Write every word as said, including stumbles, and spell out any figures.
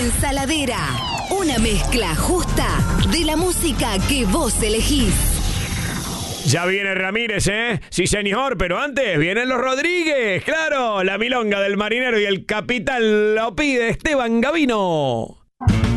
Ensaladera. Una mezcla justa de la música que vos elegís. Ya viene Ramírez, ¿eh? Sí, señor, pero antes vienen los Rodríguez. Claro, la milonga del marinero y el capitán lo pide Esteban Gavino.